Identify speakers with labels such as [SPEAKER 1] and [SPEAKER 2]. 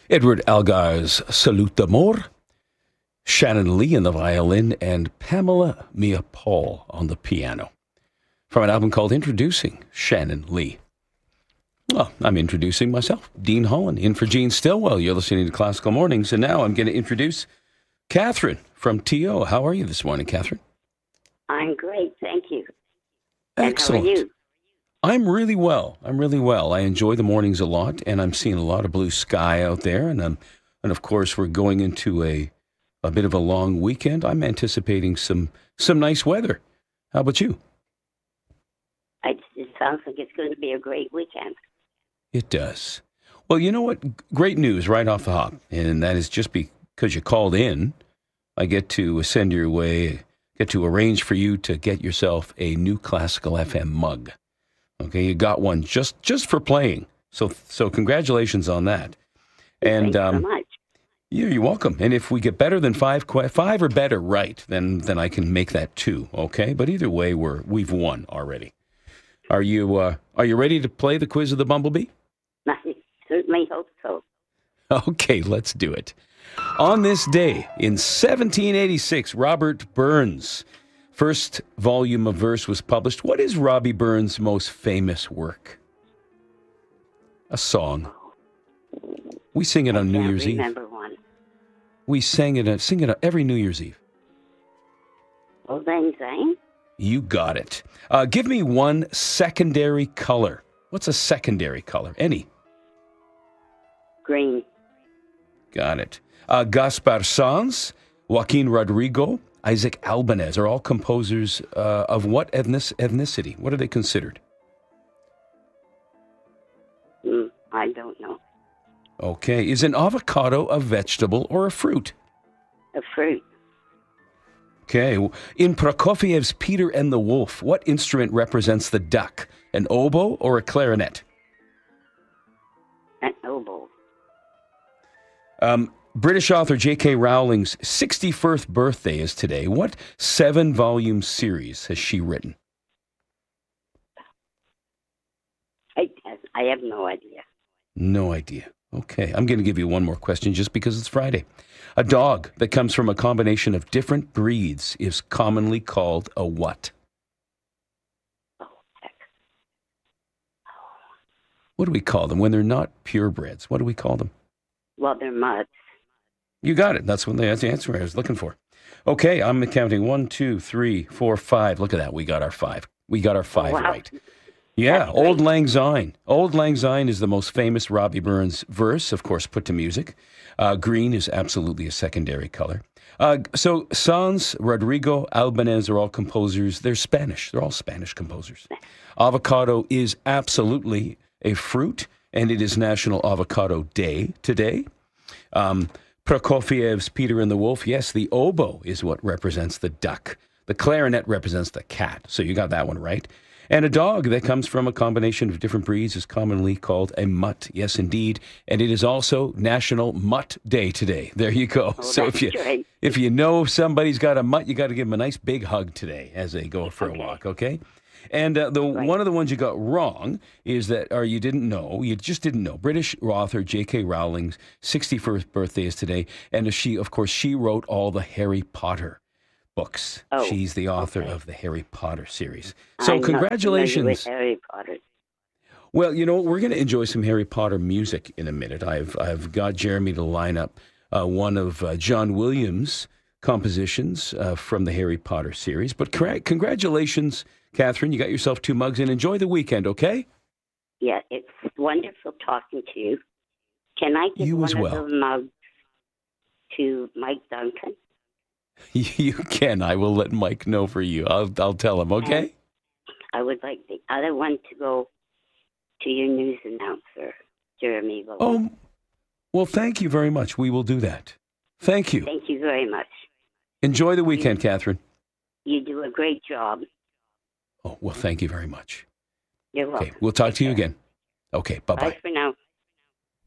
[SPEAKER 1] Edward Algar's Salute d'Amour, Shannon Lee on the violin, and Pamela Mia Paul on the piano. From an album called Introducing Shannon Lee. Well, I'm introducing myself, Dean Holland, in for Gene Stillwell. You're listening to Classical Mornings, and now I'm going to introduce Catherine from TO. How are you this morning, Catherine?
[SPEAKER 2] I'm great, thank you.
[SPEAKER 1] Excellent.
[SPEAKER 2] And how are you?
[SPEAKER 1] I'm really well. I enjoy the mornings a lot, and I'm seeing a lot of blue sky out there, and of course we're going into a bit of a long weekend. I'm anticipating some nice weather. How about you?
[SPEAKER 2] It sounds like it's going to be a great weekend.
[SPEAKER 1] It does. Well, you know what? Great news right off the hop, and that is just because you called in, I get to send your way, get to arrange for you to get yourself a new Classical FM mug. Okay, you got one just for playing. So congratulations on that. And
[SPEAKER 2] Thanks so much.
[SPEAKER 1] You're welcome. And if we get better than five or better right, then I can make that 2. Okay, but either way, we've won already. Are you ready to play the quiz of the Bumblebee?
[SPEAKER 2] I certainly hope so.
[SPEAKER 1] Okay, let's do it. On this day in 1786, Robert Burns' first volume of verse was published. What is Robbie Burns' most famous work? A song. We sing it on New Year's Eve.
[SPEAKER 2] I remember one.
[SPEAKER 1] We sing it every New Year's Eve.
[SPEAKER 2] Old Lang Syne?
[SPEAKER 1] You got it. Give me one secondary color. What's a secondary color? Any?
[SPEAKER 2] Green.
[SPEAKER 1] Got it. Gaspar Sanz, Joaquin Rodrigo, Isaac Albanez are all composers of what ethnicity? What are they considered?
[SPEAKER 2] I don't know.
[SPEAKER 1] Okay. Is an avocado a vegetable or a fruit?
[SPEAKER 2] A fruit.
[SPEAKER 1] Okay. In Prokofiev's Peter and the Wolf, what instrument represents the duck? An oboe or a clarinet?
[SPEAKER 2] An oboe.
[SPEAKER 1] British author J.K. Rowling's 61st birthday is today. What 7-volume series has she written?
[SPEAKER 2] I have no idea.
[SPEAKER 1] No idea. Okay, I'm going to give you one more question just because it's Friday. A dog that comes from a combination of different breeds is commonly called a what?
[SPEAKER 2] Oh, heck.
[SPEAKER 1] What do we call them when they're not purebreds? What do we call them?
[SPEAKER 2] Well, they're mutts.
[SPEAKER 1] You got it. That's the answer I was looking for. Okay, I'm counting 1, 2, 3, 4, 5. Look at that. We got our 5. We got our 5
[SPEAKER 2] Wow.
[SPEAKER 1] right. Yeah, Old Lang Syne. Old Lang Syne is the most famous Robbie Burns verse, of course, put to music. Green is absolutely a secondary color. So Sanz, Rodrigo, Albanez are all composers. They're Spanish. They're all Spanish composers. Avocado is absolutely a fruit, and it is National Avocado Day today. Prokofiev's Peter and the Wolf. Yes, the oboe is what represents the duck. The clarinet represents the cat. So you got that one right. And a dog that comes from a combination of different breeds is commonly called a mutt. Yes, indeed. And it is also National Mutt Day today. There you go.
[SPEAKER 2] Oh,
[SPEAKER 1] so if you know somebody's got a mutt, you got to give them a nice big hug today as they go for a walk, okay? And one of the ones you got wrong is that, or you just didn't know, British author J.K. Rowling's 61st birthday is today. And she wrote all the Harry Potter books.
[SPEAKER 2] Oh,
[SPEAKER 1] she's the author of the Harry Potter series. So congratulations.
[SPEAKER 2] With Harry Potter.
[SPEAKER 1] Well, you know, we're going to enjoy some Harry Potter music in a minute. I've got Jeremy to line up one of John Williams' compositions from the Harry Potter series. But congratulations, Catherine. You got yourself 2 mugs, and enjoy the weekend, okay?
[SPEAKER 2] Yeah, it's wonderful talking to you. Can I give one of those mugs to Mike Duncan?
[SPEAKER 1] You can. I will let Mike know for you. I'll tell him, okay?
[SPEAKER 2] And I would like the other one to go to your news announcer, Jeremy Wilson.
[SPEAKER 1] Oh, well, thank you very much. We will do that. Thank you.
[SPEAKER 2] Thank you very much.
[SPEAKER 1] Enjoy the weekend, Catherine.
[SPEAKER 2] You do a great job.
[SPEAKER 1] Oh, well, thank you very much.
[SPEAKER 2] You're welcome.
[SPEAKER 1] Okay, we'll talk to you again. Okay, bye-bye.
[SPEAKER 2] Bye for now.